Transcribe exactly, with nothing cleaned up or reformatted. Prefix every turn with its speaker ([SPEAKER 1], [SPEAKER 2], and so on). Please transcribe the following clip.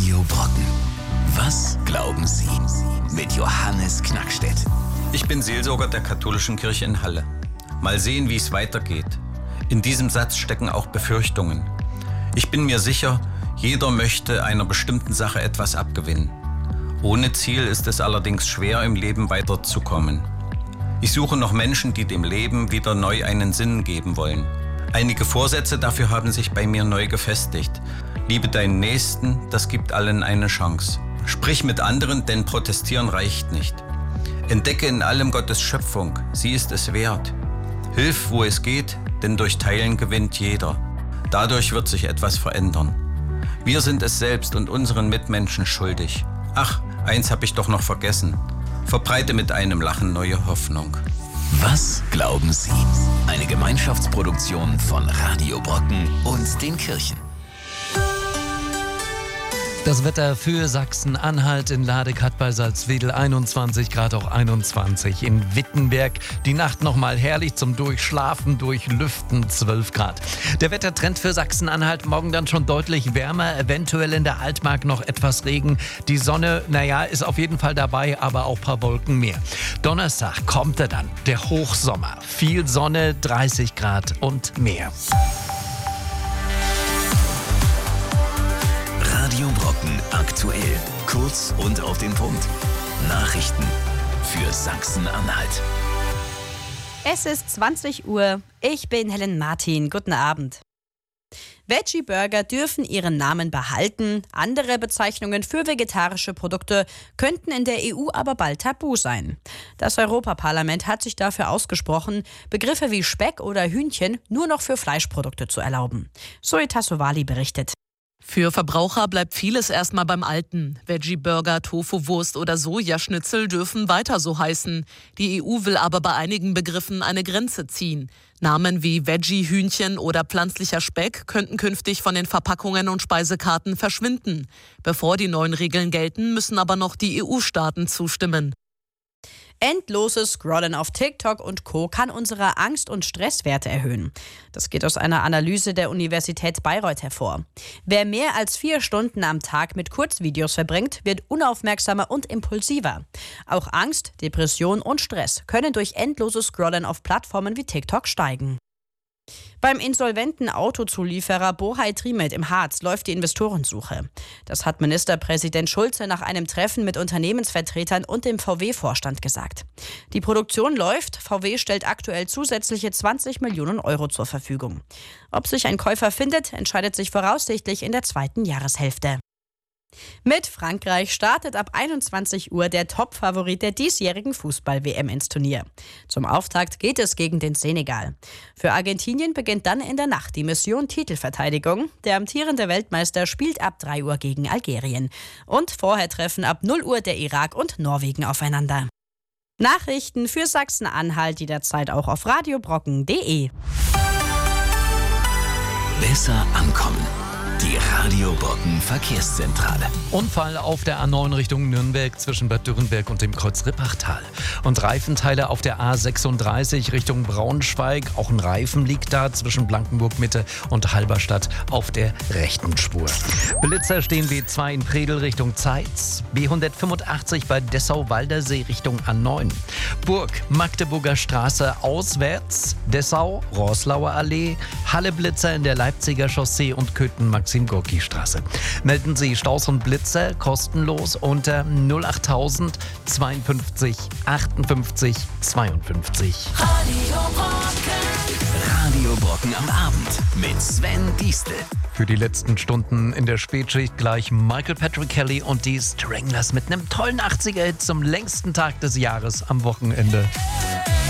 [SPEAKER 1] Radio Brocken. Was glauben Sie? Mit Johannes Knackstedt.
[SPEAKER 2] Ich bin Seelsorger der katholischen Kirche in Halle. Mal sehen, wie es weitergeht. In diesem Satz stecken auch Befürchtungen. Ich bin mir sicher, jeder möchte einer bestimmten Sache etwas abgewinnen. Ohne Ziel ist es allerdings schwer, im Leben weiterzukommen. Ich suche noch Menschen, die dem Leben wieder neu einen Sinn geben wollen. Einige Vorsätze dafür haben sich bei mir neu gefestigt. Liebe deinen Nächsten, das gibt allen eine Chance. Sprich mit anderen, denn protestieren reicht nicht. Entdecke in allem Gottes Schöpfung, sie ist es wert. Hilf, wo es geht, denn durch Teilen gewinnt jeder. Dadurch wird sich etwas verändern. Wir sind es selbst und unseren Mitmenschen schuldig. Ach, eins habe ich doch noch vergessen. Verbreite mit einem Lachen neue Hoffnung.
[SPEAKER 1] Was glauben Sie? Eine Gemeinschaftsproduktion von Radio Brocken und den Kirchen.
[SPEAKER 3] Das Wetter für Sachsen-Anhalt: in Ladekat bei Salzwedel einundzwanzig Grad, auch einundzwanzig in Wittenberg. Die Nacht nochmal herrlich zum Durchschlafen, Durchlüften, zwölf Grad. Der Wettertrend für Sachsen-Anhalt: morgen dann schon deutlich wärmer, eventuell in der Altmark noch etwas Regen. Die Sonne, naja, ist auf jeden Fall dabei, aber auch ein paar Wolken mehr. Donnerstag kommt er dann, der Hochsommer. Viel Sonne, dreißig Grad und mehr.
[SPEAKER 1] Radio Brocken aktuell. Kurz und auf den Punkt. Nachrichten für Sachsen-Anhalt.
[SPEAKER 4] Es ist zwanzig Uhr. Ich bin Helen Martin. Guten Abend. Veggie-Burger dürfen ihren Namen behalten. Andere Bezeichnungen für vegetarische Produkte könnten in der E U aber bald tabu sein. Das Europaparlament hat sich dafür ausgesprochen, Begriffe wie Speck oder Hühnchen nur noch für Fleischprodukte zu erlauben. Zoe Tassovali berichtet.
[SPEAKER 5] Für Verbraucher bleibt vieles erstmal beim Alten. Veggie-Burger, Tofu-Wurst oder Sojaschnitzel dürfen weiter so heißen. Die E U will aber bei einigen Begriffen eine Grenze ziehen. Namen wie Veggie-Hühnchen oder pflanzlicher Speck könnten künftig von den Verpackungen und Speisekarten verschwinden. Bevor die neuen Regeln gelten, müssen aber noch die E U-Staaten zustimmen.
[SPEAKER 4] Endloses Scrollen auf TikTok und Co. kann unsere Angst- und Stresswerte erhöhen. Das geht aus einer Analyse der Universität Bayreuth hervor. Wer mehr als vier Stunden am Tag mit Kurzvideos verbringt, wird unaufmerksamer und impulsiver. Auch Angst, Depression und Stress können durch endloses Scrollen auf Plattformen wie TikTok steigen. Beim insolventen Autozulieferer Bohai Trimet im Harz läuft die Investorensuche. Das hat Ministerpräsident Schulze nach einem Treffen mit Unternehmensvertretern und dem V W-Vorstand gesagt. Die Produktion läuft, V W stellt aktuell zusätzliche zwanzig Millionen Euro zur Verfügung. Ob sich ein Käufer findet, entscheidet sich voraussichtlich in der zweiten Jahreshälfte. Mit Frankreich startet ab einundzwanzig Uhr der Top-Favorit der diesjährigen Fußball-W M ins Turnier. Zum Auftakt geht es gegen den Senegal. Für Argentinien beginnt dann in der Nacht die Mission Titelverteidigung. Der amtierende Weltmeister spielt ab drei Uhr gegen Algerien. Und vorher treffen ab null Uhr der Irak und Norwegen aufeinander. Nachrichten für Sachsen-Anhalt jederzeit auch auf radiobrocken punkt de.
[SPEAKER 1] Besser ankommen. Die Radio Brocken Verkehrszentrale.
[SPEAKER 3] Unfall auf der A neun Richtung Nürnberg zwischen Bad Dürrenberg und dem Kreuz Rippachtal. Und Reifenteile auf der A sechsunddreißig Richtung Braunschweig. Auch ein Reifen liegt da zwischen Blankenburg Mitte und Halberstadt auf der rechten Spur. Blitzer stehen B zwei in Predel Richtung Zeitz. B hundertfünfundachtzig bei Dessau-Waldersee Richtung A neun. Burg, Magdeburger Straße auswärts. Dessau, Roslauer Allee. Halle Blitzer in der Leipziger Chaussee und Köthen-Maxim-Gorki-Straße. Melden Sie Staus und Blitzer kostenlos unter null achttausend zweiundfünfzig achtundfünfzig zweiundfünfzig.
[SPEAKER 1] Radio Brocken. Radio Brocken am Abend mit Sven Diestel.
[SPEAKER 3] Für die letzten Stunden in der Spätschicht gleich Michael Patrick Kelly und die Stranglers mit einem tollen achtziger-Hit zum längsten Tag des Jahres am Wochenende.